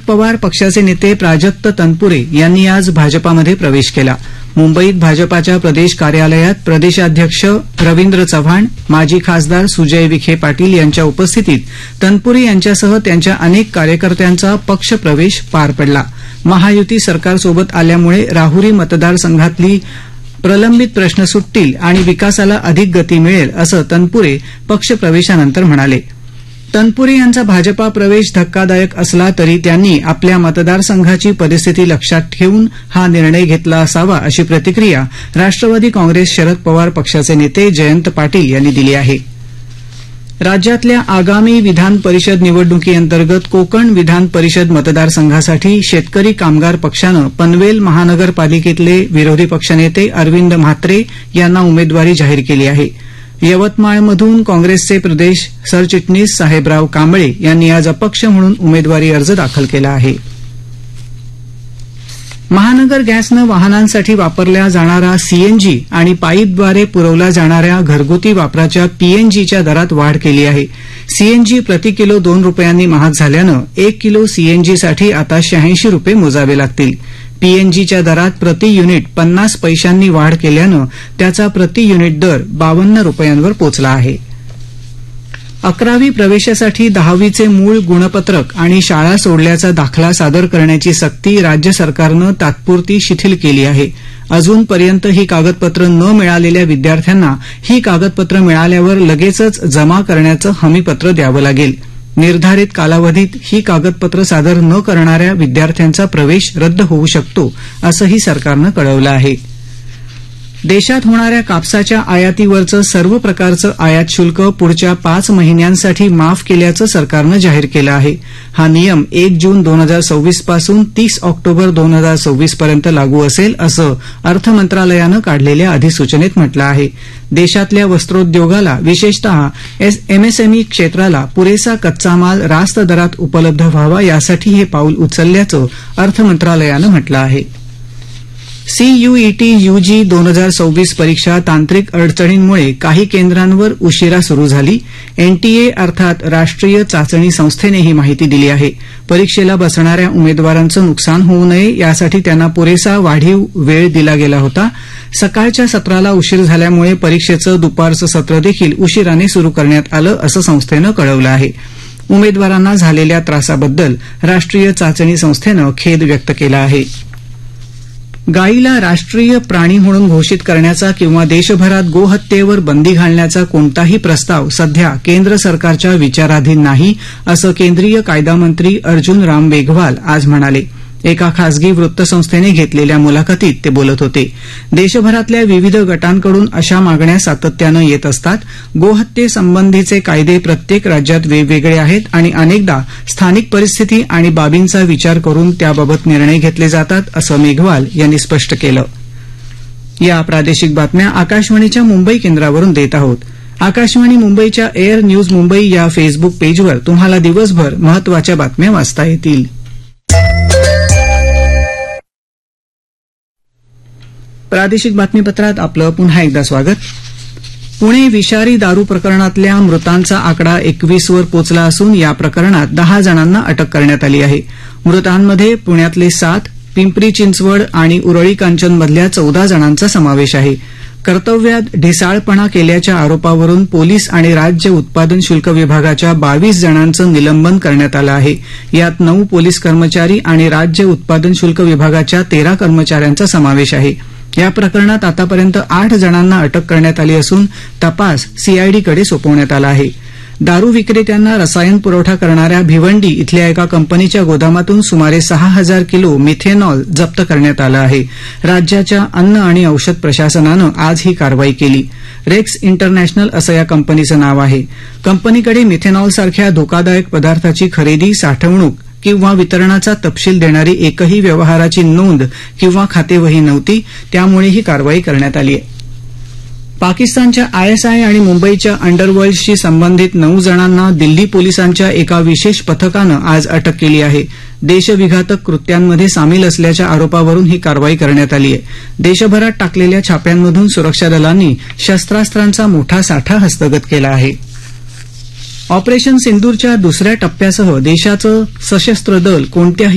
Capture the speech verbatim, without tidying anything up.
पवार पक्षाचे नेते प्राजक्त तनपुरे यांनी आज भाजपामध्ये प्रवेश केला. मुंबईत भाजपाच्या प्रदेश कार्यालयात प्रदेशाध्यक्ष रवींद्र चव्हाण, माजी खासदार सुजय विखे पाटील यांच्या उपस्थितीत तनपुरे यांच्यासह त्यांच्या अनेक कार्यकर्त्यांचा पक्ष प्रवेश पार पडला. महायुती सरकारसोबत आल्यामुळे राहुरी मतदारसंघातली प्रलंबित प्रश्न सुटतील आणि विकासाला अधिक गती मिळेल असं तनपुरे पक्षप्रवेशानंतर म्हणाले. तनपुरे यांचा भाजपा प्रवेश धक्कादायक असला तरी त्यांनी आपल्या मतदारसंघाची परिस्थिती लक्षात ठेवून हा निर्णय घेतला असावा अशी प्रतिक्रिया राष्ट्रवादी काँग्रेस शरद पवार पक्षाचे नेते जयंत पाटील यांनी दिली आहे. राज्यातल्या आगामी विधान परिषद निवडणुकीअंतर्गत कोकण विधान परिषद मतदारसंघासाठी शेतकरी कामगार पक्षानं पनवेल महानगरपालिकेतले विरोधी पक्षनेते अरविंद म्हात्रे यांना उमेदवारी जाहीर केली आहे. यवतमाळमधून काँग्रेसचे प्रदेश सरचिटणीस साहेबराव कांबळे यांनी आज अपक्ष म्हणून उमेदवारी अर्ज दाखल केला आहे. महानगर गॅसनं वाहनांसाठी वापरल्या जाणारा सीएनजी आणि पाईपद्वारे पुरवल्या जाणाऱ्या घरगुती वापराच्या पीएनजीच्या दरात वाढ केली आहे. सीएनजी प्रति किलो दोन रुपयांनी महाग झाल्यानं एक किलो सीएनजीसाठी आता शहाऐंशी रुपये मोजावे लागतील. पीएनजीच्या दरात प्रति युनिट पन्नास पैशांनी वाढ केल्यानं त्याचा प्रति युनिट दर बावन्न रुपयांवर पोचला आहे. अकरावी प्रवेशासाठी दहावीचे मूळ गुणपत्रक आणि शाळा सोडल्याचा दाखला सादर करण्याची सक्ती राज्य सरकारनं तात्पुरती शिथिल केली आहे. अजूनपर्यंत ही कागदपत्रं न मिळालेल्या विद्यार्थ्यांना ही कागदपत्रं मिळाल्यावर लगेचच जमा करण्याचं हमीपत्र द्यावं लागेल. निर्धारित कालावधीत ही कागदपत्रं सादर न करणाऱ्या विद्यार्थ्यांचा प्रवेश रद्द होऊ शकतो असंही सरकारनं कळवलं आहे. देशात होणाऱ्या कापसाच्या आयातीवरचं सर्व प्रकारचं आयात शुल्क पुढच्या पाच महिन्यांसाठी माफ केल्याचं सरकारनं जाहीर केलं आहे. हा नियम एक जून दोन हजार सव्वीस पासून तीस ऑक्टोबर दोन हजार सव्वीस पर्यंत लागू असेल असं अर्थ मंत्रालयानं काढलेल्या अधिसूचनेत म्हटलं आहे. देशातल्या वस्त्रोद्योगाला विशेषतः एमएसएमई क्षेत्राला पुरेसा कच्चा माल रास्त दरात उपलब्ध व्हावा यासाठी हे पाऊल उचलल्याचं अर्थ मंत्रालयानं म्हटलं आहे. सीयूईटी यूजी दोन हजार सव्वीस परीक्षा तांत्रिक अडचणींमुळे काही केंद्रांवर उशिरा सुरू झाली. एनटीए अर्थात राष्ट्रीय चाचणी संस्थेने ही माहिती दिली आहे. परीक्षेला बसणाऱ्या उमेदवारांचं नुकसान होऊ नये यासाठी त्यांना पुरेसा वाढीव वेळ दिला गेला होता. सकाळच्या सत्राला उशीर झाल्यामुळे परीक्षेचं दुपारचं सत्र देखील उशिराने सुरू करण्यात आलं असं संस्थेनं कळवलं आहे. उमेदवारांना झालेल्या त्रासाबद्दल राष्ट्रीय चाचणी संस्थेनं खेद व्यक्त केला आहे. गायीला राष्ट्रीय प्राणी म्हणून घोषित करण्याचा किंवा देशभरात गोहत्येवर बंदी घालण्याचा कोणताही प्रस्ताव सध्या केंद्र सरकारच्या विचाराधीन नाही असं केंद्रीय कायदा मंत्री अर्जुन राम मेघवाल आज म्हणाले. एका खासगी वृत्तसंस्थेने घेतलेल्या मुलाखतीत ते बोलत होते. देशभरातल्या विविध गटांकडून अशा मागण्या सातत्यानं येत असतात. गोहत्येसंबंधीचे कायदे प्रत्येक राज्यात वेगवेगळे आहेत आणि अनेकदा स्थानिक परिस्थिती आणि बाबींचा विचार करून त्याबाबत निर्णय घेतले जातात असं मेघवाल यांनी स्पष्ट केलं. या प्रादेशिक बातम्या आकाशवाणीच्या मुंबई केंद्रावरून देत आहोत. आकाशवाणी मुंबईच्या एअर न्यूज मुंबई या फेसबुक पेजवर तुम्हाला दिवसभर महत्वाच्या बातम्या वाचता येतील. प्रादेशिक बातमीपत्रात आपलं पुन्हा एकदा स्वागत. पुणे विषारी दारू प्रकरणातल्या मृतांचा आकडा एकवीस वर पोचला असून या प्रकरणात दहा जणांना अटक करण्यात आली आहे. मृतांमध्ये पुण्यातले सात, पिंपरी चिंचवड आणि उरळी कांचनमधल्या चौदा जणांचा समावेश आहे. कर्तव्यात ढिसाळपणा केल्याच्या आरोपावरून पोलीस आणि राज्य उत्पादन शुल्क विभागाच्या बावीस जणांचं निलंबन करण्यात आलं आहे. यात नऊ पोलीस कर्मचारी आणि राज्य उत्पादन शुल्क विभागाच्या तेरा कर्मचाऱ्यांचा समावेश आहे. या प्रकरणात आतापर्यंत आठ जणांना अटक करण्यात आली असून तपास सीआयडीकडे सोपवण्यात आला आहे. दारू विक्रेत्यांना रसायन पुरवठा करणाऱ्या भिवंडी इथल्या एका कंपनीच्या गोदामातून सुमारे सहा हजार किलो मिथेनॉल जप्त करण्यात आलं आहे. राज्याच्या अन्न आणि औषध प्रशासनानं आज ही कारवाई केली. रेक्स इंटरनॅशनल असं या कंपनीचं नाव आहे. कंपनीकडे मिथेनॉलसारख्या धोकादायक पदार्थाची खरेदी, साठवणूक किंवा वितरणाचा तपशील देणारी एकही व्यवहाराची नोंद किंवा खातेवही नव्हती. त्यामुळे ही कारवाई करण्यात आली आहे. पाकिस्तानच्या आयएसआय आणि मुंबईच्या अंडरवर्ल्डशी संबंधित नऊ जणांना दिल्ली पोलिसांच्या एका विशेष पथकानं आज अटक केली आहे. देशविघातक कृत्यांमध्ये सामील असल्याच्या आरोपावरून ही कारवाई करण्यात आली आहे. देशभरात टाकलेल्या छाप्यांमधून सुरक्षा दलांनी शस्त्रास्त्रांचा मोठा साठा हस्तगत केला आहे. ऑपरेशन सिंदूरच्या दुसऱ्या टप्प्यासह देशाचं सशस्त्र दल कोणत्याही